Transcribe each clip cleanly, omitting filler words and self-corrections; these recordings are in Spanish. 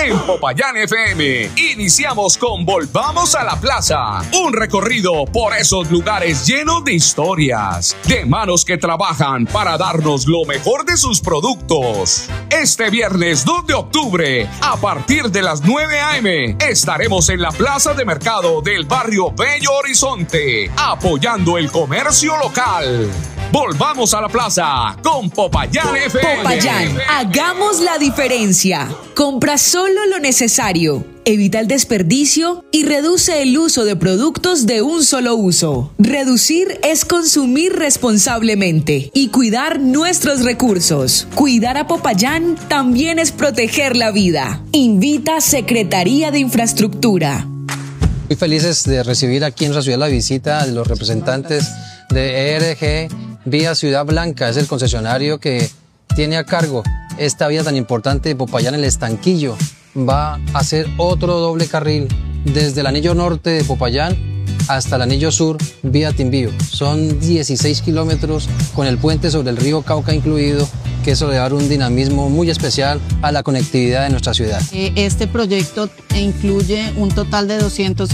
En Popayán FM, iniciamos con Volvamos a la Plaza, un recorrido por esos lugares llenos de historias, de manos que trabajan para darnos lo mejor de sus productos. Este viernes 2 de octubre, a partir de las 9 a.m., estaremos en la Plaza de Mercado del barrio Bello Horizonte, apoyando el comercio local. Volvamos a la plaza con Popayán FM. Popayán, hagamos la diferencia. Compra solo lo necesario, evita el desperdicio y reduce el uso de productos de un solo uso. Reducir es consumir responsablemente y cuidar nuestros recursos. Cuidar a Popayán también es proteger la vida. Invita Secretaría de Infraestructura. Muy felices de recibir aquí en nuestra ciudad la visita de los representantes de ERG Vía Ciudad Blanca. Es el concesionario que tiene a cargo esta vía tan importante de Popayán, el Estanquillo. Va a hacer otro doble carril desde el anillo norte de Popayán hasta el anillo sur vía Timbío. Son 16 kilómetros con el puente sobre el río Cauca incluido, que eso le va a dar un dinamismo muy especial a la conectividad de nuestra ciudad. Este proyecto incluye un total de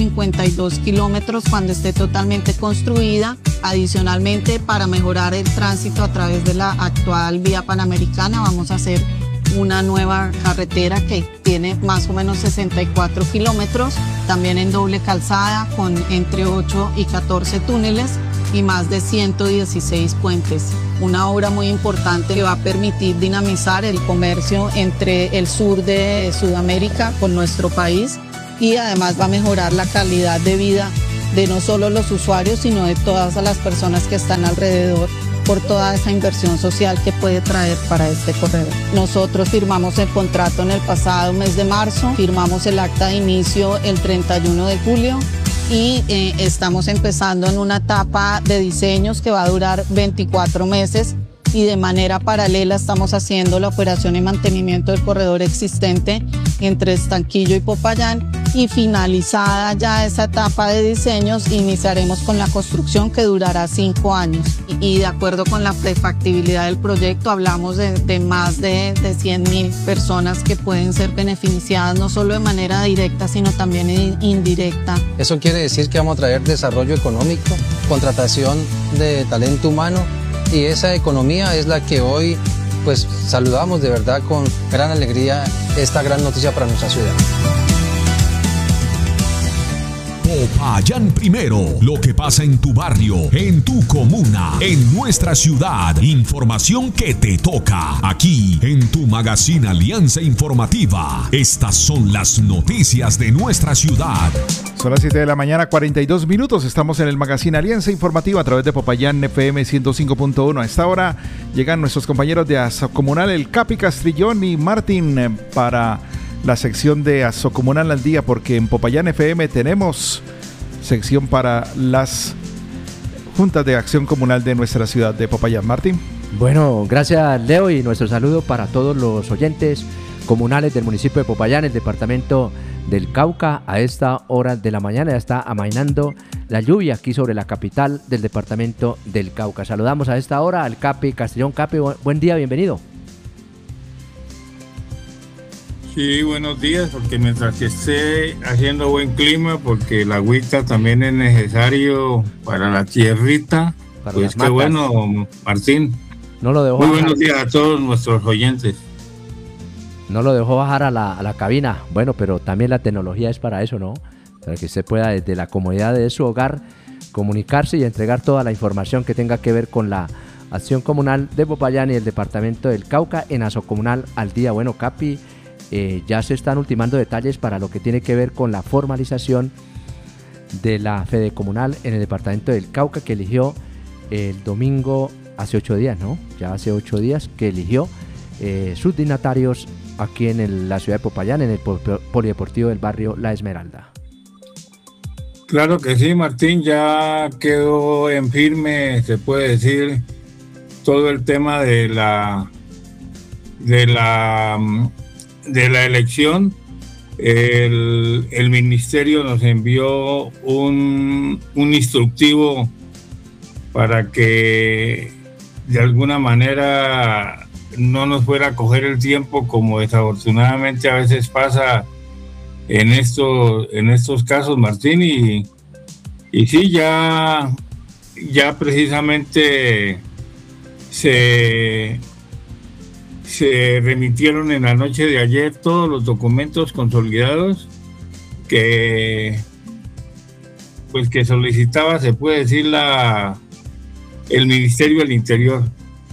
252 kilómetros cuando esté totalmente construida. Adicionalmente, para mejorar el tránsito a través de la actual vía panamericana, vamos a hacer una nueva carretera que tiene más o menos 64 kilómetros, también en doble calzada con entre 8 y 14 túneles y más de 116 puentes. Una obra muy importante que va a permitir dinamizar el comercio entre el sur de Sudamérica con nuestro país y además va a mejorar la calidad de vida de no solo los usuarios, sino de todas las personas que están alrededor por toda esa inversión social que puede traer para este corredor. Nosotros firmamos el contrato en el pasado mes de marzo, firmamos el acta de inicio el 31 de julio y estamos empezando en una etapa de diseños que va a durar 24 meses y de manera paralela estamos haciendo la operación y mantenimiento del corredor existente entre Estanquillo y Popayán, y finalizada ya esa etapa de diseños iniciaremos con la construcción que durará 5 años y de acuerdo con la prefactibilidad del proyecto hablamos de más de 100.000 personas que pueden ser beneficiadas no solo de manera directa sino también indirecta. Eso quiere decir que vamos a traer desarrollo económico, contratación de talento humano, y esa economía es la que hoy pues saludamos de verdad con gran alegría esta gran noticia para nuestra ciudad. Popayán primero, lo que pasa en tu barrio, en tu comuna, en nuestra ciudad. Información que te toca aquí en tu magazine Alianza Informativa. Estas son las noticias de nuestra ciudad. Son las 7 de la mañana, 42 minutos. Estamos en el magazine Alianza Informativa a través de Popayán FM 105.1. A esta hora llegan nuestros compañeros de Asocomunal, el Capi Castrillón y Martín, para la sección de Asocomunal al día, porque en Popayán FM tenemos sección para las juntas de acción comunal de nuestra ciudad de Popayán. Martín. Bueno, gracias Leo, y nuestro saludo para todos los oyentes comunales del municipio de Popayán, el departamento del Cauca. A esta hora de la mañana ya está amainando la lluvia aquí sobre la capital del departamento del Cauca. Saludamos a esta hora al Capi Castrillón. Capi, buen día, bienvenido. Sí, buenos días, porque mientras que esté haciendo buen clima, porque la agüita también es necesario para la tierrita, para pues qué bueno, Martín. No lo dejó muy bajar. Buenos días a todos nuestros oyentes. No lo dejó bajar a la cabina. Bueno, pero también la tecnología es para eso, ¿no? Para que usted pueda desde la comodidad de su hogar comunicarse y entregar toda la información que tenga que ver con la acción comunal de Popayán y el departamento del Cauca en Asocomunal al día. Bueno, Capi, ya se están ultimando detalles para lo que tiene que ver con la formalización de la Fede Comunal en el departamento del Cauca, que eligió el domingo hace 8 días, ¿no? Ya hace 8 días que eligió sus dignatarios aquí en la ciudad de Popayán, en el polideportivo del barrio La Esmeralda. Claro que sí, Martín, ya quedó en firme, se puede decir, todo el tema de la elección. El ministerio nos envió un instructivo para que de alguna manera no nos fuera a coger el tiempo, como desafortunadamente a veces pasa en estos casos, Martín, y sí, ya precisamente se remitieron en la noche de ayer todos los documentos consolidados que solicitaba, se puede decir, el Ministerio del Interior.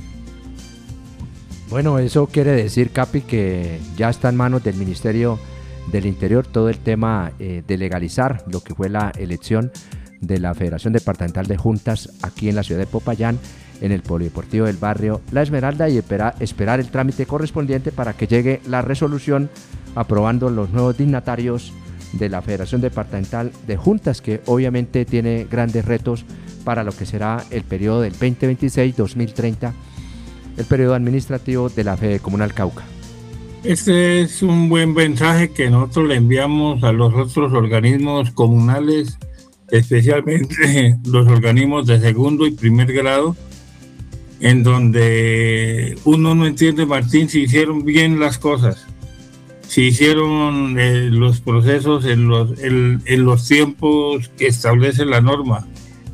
Bueno, eso quiere decir, Capi, que ya está en manos del Ministerio del Interior todo el tema de legalizar lo que fue la elección de la Federación Departamental de Juntas aquí en la ciudad de Popayán, en el Polideportivo del barrio La Esmeralda, y esperar el trámite correspondiente para que llegue la resolución aprobando los nuevos dignatarios de la Federación Departamental de Juntas, que obviamente tiene grandes retos para lo que será el periodo del 2026-2030, el periodo administrativo de la Fede Comunal Cauca. Este es un buen mensaje que nosotros le enviamos a los otros organismos comunales, especialmente los organismos de segundo y primer grado, en donde uno no entiende, Martín, si hicieron bien las cosas, si hicieron los procesos en los tiempos que establece la norma,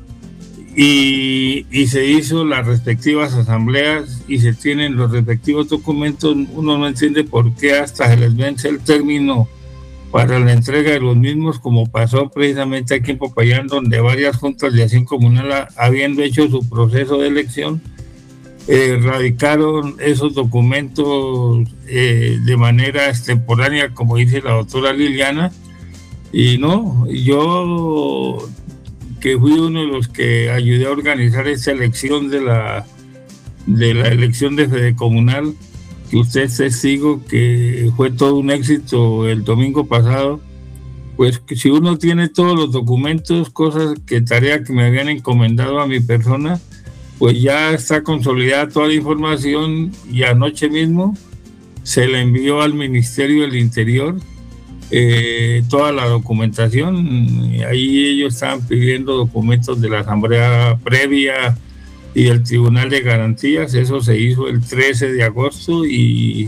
y se hizo las respectivas asambleas y se tienen los respectivos documentos. Uno no entiende por qué hasta se les vence el término para la entrega de los mismos, como pasó precisamente aquí en Popayán, donde varias juntas de acción comunal, habiendo hecho su proceso de elección, radicaron esos documentos de manera extemporánea, como dice la doctora Liliana. Y no, yo, que fui uno de los que ayudé a organizar esta elección de la elección de Fede Comunal, que usted es testigo que fue todo un éxito el domingo pasado, pues que si uno tiene todos los documentos, tarea que me habían encomendado a mi persona, pues ya está consolidada toda la información, y anoche mismo se le envió al Ministerio del Interior toda la documentación. Ahí ellos estaban pidiendo documentos de la asamblea previa y del Tribunal de Garantías. Eso se hizo el 13 de agosto y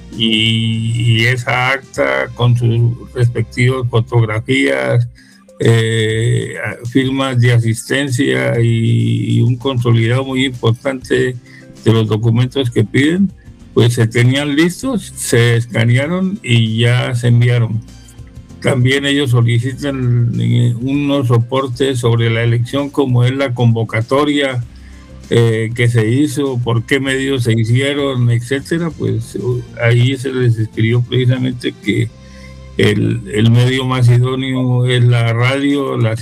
esa acta con sus respectivas fotografías, firmas de asistencia y un consolidado muy importante de los documentos que piden, pues se tenían listos, se escanearon y ya se enviaron. También ellos solicitan unos soportes sobre la elección, como es la convocatoria que se hizo, por qué medios se hicieron, etcétera. Pues ahí se les escribió precisamente que el medio más idóneo es la radio, la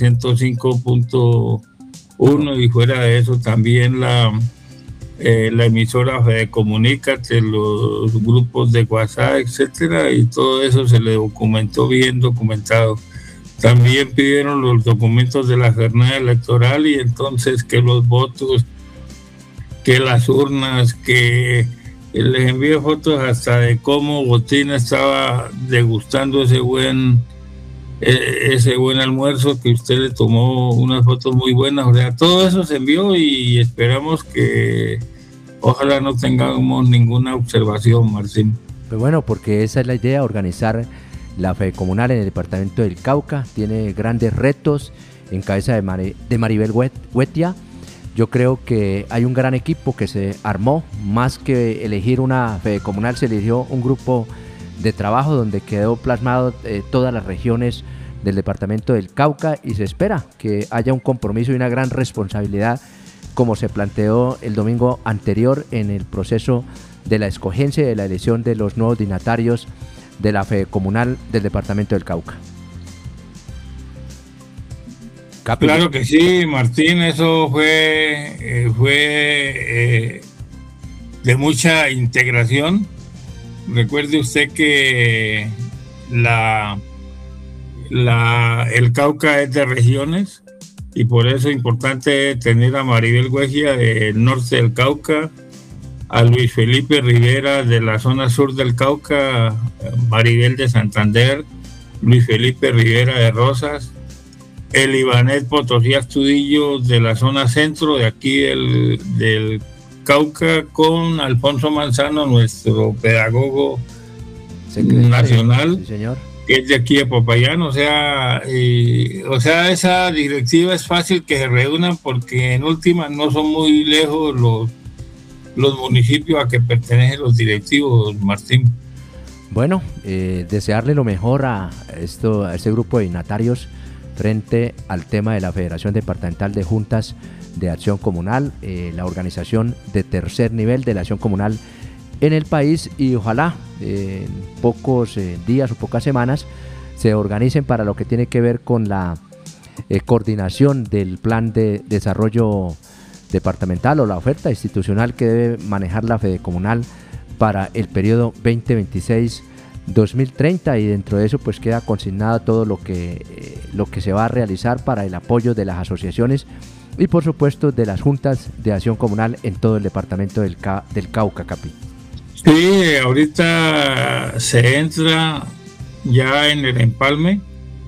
105.1, y fuera de eso también la emisora Fede Comunícate, los grupos de WhatsApp, etcétera, y todo eso se le documentó bien documentado. También pidieron los documentos de la jornada electoral, y entonces que los votos, que las urnas, que les envié fotos hasta de cómo Botín estaba degustando ese buen almuerzo, que usted le tomó unas fotos muy buenas. O sea, todo eso se envió, y esperamos que ojalá no tengamos ninguna observación, Martín. Pues bueno, porque esa es la idea, organizar la Fede Comunal en el departamento del Cauca. Tiene grandes retos en cabeza de Maribel Huetia. Yo creo que hay un gran equipo que se armó. Más que elegir una Fede Comunal, se eligió un grupo de trabajo donde quedó plasmado todas las regiones del departamento del Cauca, y se espera que haya un compromiso y una gran responsabilidad, como se planteó el domingo anterior en el proceso de la escogencia y de la elección de los nuevos dignatarios de la Fede Comunal del departamento del Cauca. Capi. Claro que sí, Martín, eso fue de mucha integración. Recuerde usted que el Cauca es de regiones, y por eso es importante tener a Maribel Huetia del norte del Cauca, a Luis Felipe Rivera de la zona sur del Cauca, Maribel de Santander, Luis Felipe Rivera de Rosas, el Ibanet Potosí Astudillo de la zona centro de aquí del Cauca con Alfonso Manzano, nuestro pedagogo nacional, sí, señor, que es de aquí de Popayán. O sea, esa directiva es fácil que se reúnan porque en última no son muy lejos los municipios a que pertenecen los directivos, Martín. Bueno, desearle lo mejor a este grupo de dignatarios frente al tema de la Federación Departamental de Juntas de Acción Comunal, la organización de tercer nivel de la acción comunal en el país, y ojalá en pocos días o pocas semanas se organicen para lo que tiene que ver con la coordinación del plan de desarrollo departamental o la oferta institucional que debe manejar la Fedecomunal para el periodo 2026-2030, y dentro de eso pues queda consignado todo lo que se va a realizar para el apoyo de las asociaciones y por supuesto de las juntas de acción comunal en todo el departamento del Cauca, Capi. Sí, ahorita se entra ya en el empalme,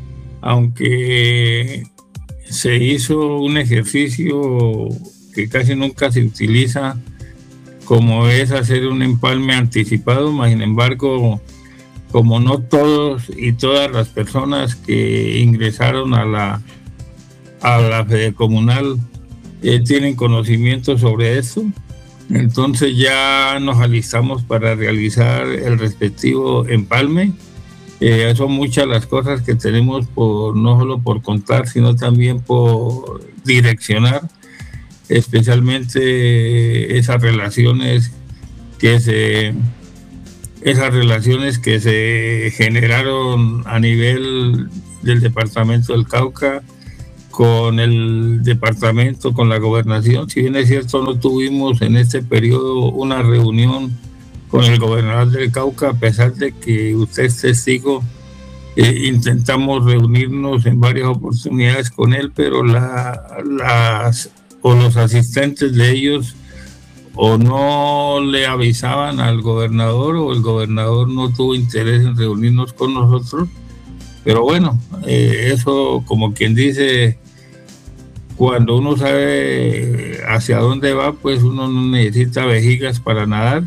aunque se hizo un ejercicio que casi nunca se utiliza, como es hacer un empalme anticipado. Sin embargo, como no todos y todas las personas que ingresaron a la Fedecomunal tienen conocimiento sobre eso, entonces ya nos alistamos para realizar el respectivo empalme. Son muchas las cosas que tenemos no solo por contar, sino también por direccionar, especialmente esas relaciones que se generaron a nivel del departamento del Cauca con el departamento, con la gobernación. Si bien es cierto, no tuvimos en este periodo una reunión con el gobernador del Cauca, a pesar de que usted es testigo, intentamos reunirnos en varias oportunidades con él, pero los asistentes de ellos o no le avisaban al gobernador, o el gobernador no tuvo interés en reunirnos con nosotros. Pero bueno, eso, como quien dice, cuando uno sabe hacia dónde va, pues uno no necesita vejigas para nadar,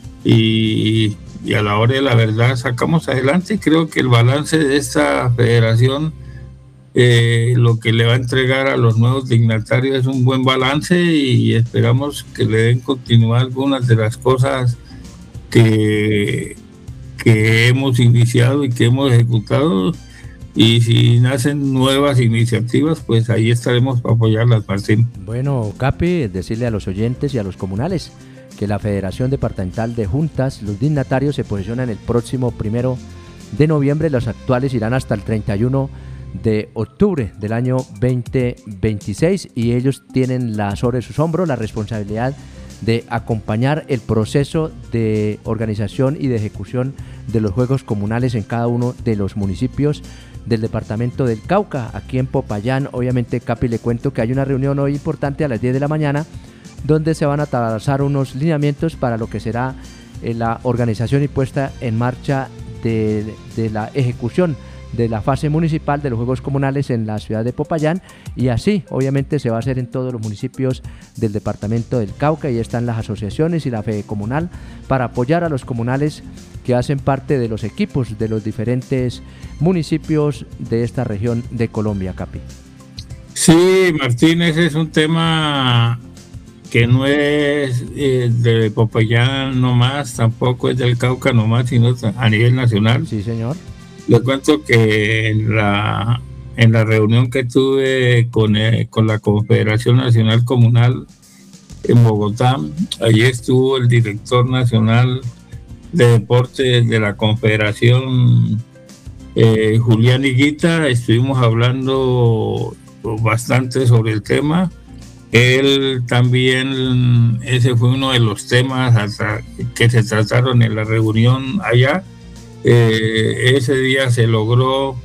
y a la hora de la verdad sacamos adelante. Creo que el balance de esta federación, lo que le va a entregar a los nuevos dignatarios, es un buen balance, y esperamos que le den continuidad algunas de las cosas que hemos iniciado y que hemos ejecutado, y si nacen nuevas iniciativas, pues ahí estaremos para apoyarlas, Martín. Bueno, Capi, decirle a los oyentes y a los comunales que la Federación Departamental de Juntas, los dignatarios se posicionan el próximo 1 de noviembre, los actuales irán hasta el 31 de octubre del año 2026, y ellos tienen sobre sus hombros la responsabilidad de acompañar el proceso de organización y de ejecución de los juegos comunales en cada uno de los municipios del departamento del Cauca. Aquí en Popayán, obviamente, Capi, le cuento que hay una reunión hoy importante a las 10 de la mañana donde se van a trazar unos lineamientos para lo que será la organización y puesta en marcha de la ejecución de la fase municipal de los Juegos Comunales en la ciudad de Popayán, y así obviamente se va a hacer en todos los municipios del departamento del Cauca, y están las asociaciones y la Fedecomunal para apoyar a los comunales que hacen parte de los equipos de los diferentes municipios de esta región de Colombia, Capi. Sí, Martín, ese es un tema que no es de Popayán nomás, tampoco es del Cauca nomás, sino a nivel nacional. Sí, señor. Les cuento que en la reunión que tuve con la Confederación Nacional Comunal en Bogotá, allí estuvo el director nacional de deportes de la Confederación, Julián Higuita. Estuvimos hablando bastante sobre el tema. Él también, ese fue uno de los temas que se trataron en la reunión allá. Ese día se logró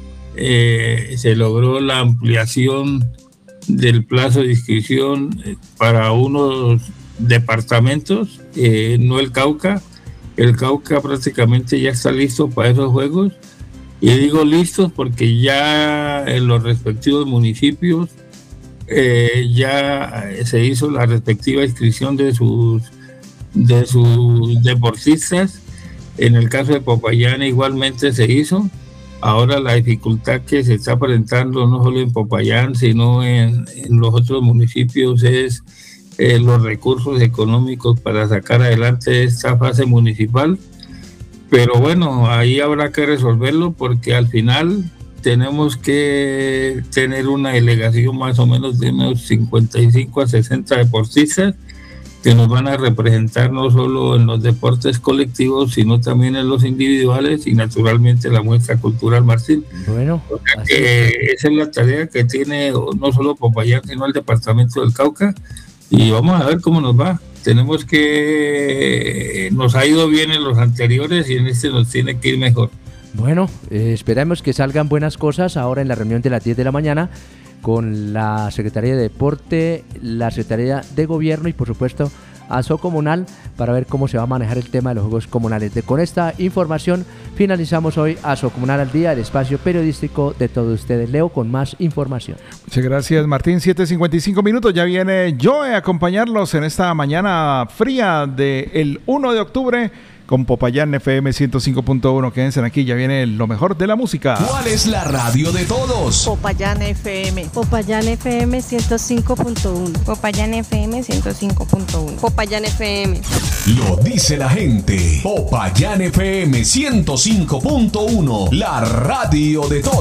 la ampliación del plazo de inscripción para unos departamentos, no el Cauca. El Cauca prácticamente ya está listo para esos juegos, y digo listos porque ya en los respectivos municipios ya se hizo la respectiva inscripción de sus deportistas. En el caso de Popayán igualmente se hizo. Ahora la dificultad que se está presentando no solo en Popayán, sino en los otros municipios es los recursos económicos para sacar adelante esta fase municipal. Pero bueno, ahí habrá que resolverlo porque al final tenemos que tener una delegación más o menos de unos 55 a 60 deportistas que nos van a representar no solo en los deportes colectivos, sino también en los individuales y naturalmente la muestra cultural, Martín. Bueno, o sea que esa es la tarea que tiene no solo Popayán, sino el departamento del Cauca, y vamos a ver cómo nos va. Tenemos que, nos ha ido bien en los anteriores y en este nos tiene que ir mejor. Bueno, esperamos que salgan buenas cosas ahora en la reunión de las 10 de la mañana con la Secretaría de Deporte, la Secretaría de Gobierno y por supuesto ASO Comunal para ver cómo se va a manejar el tema de los Juegos Comunales. Con esta información finalizamos hoy ASO Comunal al Día, el espacio periodístico de todos ustedes. Leo con más información. Muchas gracias, Martín. 7:55 minutos. Ya viene Joe a acompañarlos en esta mañana fría del 1 de octubre con Popayán FM 105.1. Quédense aquí, ya viene lo mejor de la música. ¿Cuál es la radio de todos? Popayán FM. Popayán FM 105.1. Popayán FM 105.1. Popayán FM. Lo dice la gente. Popayán FM 105.1. La radio de todos.